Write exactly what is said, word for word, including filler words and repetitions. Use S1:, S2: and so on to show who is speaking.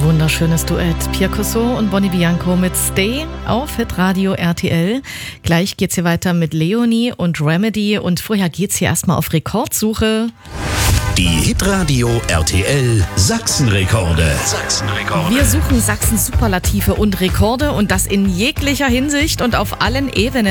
S1: Wunderschönes Duett. Pierre Cosso und Bonnie Bianco mit Stay auf Hitradio R T L. Gleich geht's hier weiter mit Leonie und Remedy und vorher geht's hier erstmal auf Rekordsuche.
S2: Die Hitradio R T L Sachsenrekorde. Sachsenrekorde.
S1: Wir suchen Sachsens Superlative und Rekorde und das in jeglicher Hinsicht und auf allen Ebenen.